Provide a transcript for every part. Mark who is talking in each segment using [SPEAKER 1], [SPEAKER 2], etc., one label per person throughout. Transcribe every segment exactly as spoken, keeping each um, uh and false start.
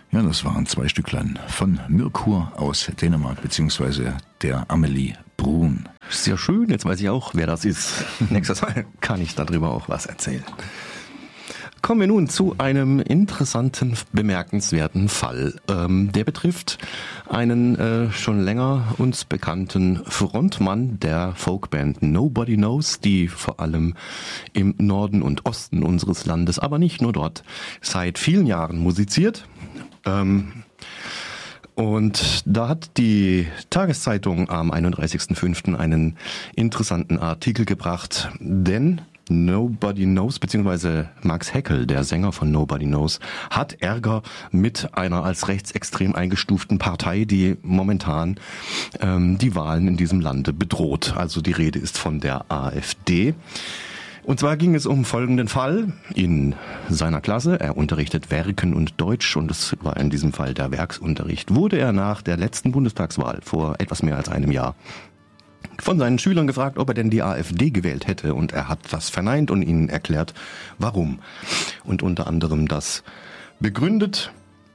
[SPEAKER 1] Ja, das waren zwei Stücklein von Mirkur aus Dänemark, beziehungsweise der Amelie Bruun.
[SPEAKER 2] Sehr schön, jetzt weiß ich auch, wer das ist. Nächstes Mal kann ich darüber auch was erzählen. Kommen wir nun zu einem interessanten, bemerkenswerten Fall. Ähm, der betrifft einen äh, schon länger uns bekannten Frontmann der Folkband Nobody Knows, die vor allem im Norden und Osten unseres Landes, aber nicht nur dort, seit vielen Jahren musiziert. Ähm, Und da hat die Tageszeitung am einunddreißigsten fünften einen interessanten Artikel gebracht, denn Nobody Knows, beziehungsweise Max Heckel, der Sänger von Nobody Knows, hat Ärger mit einer als rechtsextrem eingestuften Partei, die momentan ähm, die Wahlen in diesem Lande bedroht. Also die Rede ist von der AfD. Und zwar ging es um folgenden Fall in seiner Klasse. Er unterrichtet Werken und Deutsch und es war in diesem Fall der Werksunterricht. Wurde er nach der letzten Bundestagswahl vor etwas mehr als einem Jahr von seinen Schülern gefragt, ob er denn die AfD gewählt hätte, und er hat das verneint und ihnen erklärt, warum. Und unter anderem das begründet.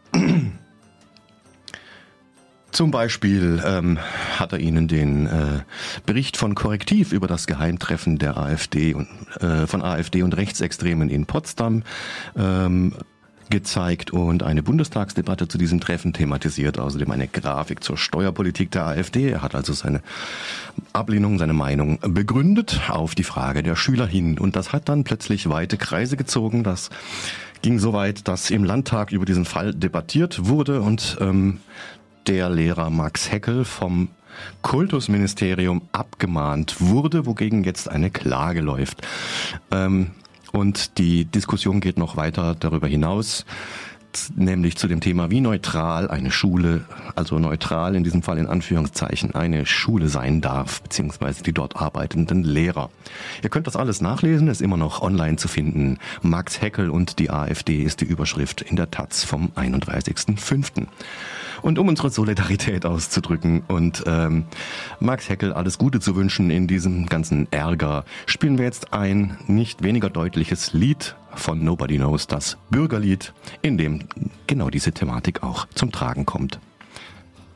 [SPEAKER 2] Zum Beispiel ähm, hat er ihnen den äh, Bericht von Korrektiv über das Geheimtreffen der AfD und äh, von AfD und Rechtsextremen in Potsdam ähm, gezeigt und eine Bundestagsdebatte zu diesem Treffen thematisiert, außerdem eine Grafik zur Steuerpolitik der AfD. Er hat also seine Ablehnung, seine Meinung begründet auf die Frage der Schüler hin, und das hat dann plötzlich weite Kreise gezogen. Das ging so weit, dass im Landtag über diesen Fall debattiert wurde und ähm, der Lehrer Max Heckel vom Kultusministerium abgemahnt wurde, wogegen jetzt eine Klage läuft. Ähm, und die Diskussion geht noch weiter darüber hinaus, nämlich zu dem Thema, wie neutral eine Schule, also neutral in diesem Fall in Anführungszeichen, eine Schule sein darf, beziehungsweise die dort arbeitenden Lehrer. Ihr könnt das alles nachlesen, ist immer noch online zu finden. Max Heckel und die AfD ist die Überschrift in der Taz vom einunddreißigsten fünften Und um unsere Solidarität auszudrücken und ähm, Max Heckel alles Gute zu wünschen in diesem ganzen Ärger, spielen wir jetzt ein nicht weniger deutliches Lied von Nobody Knows, das Bürgerlied, in dem genau diese Thematik auch zum Tragen kommt.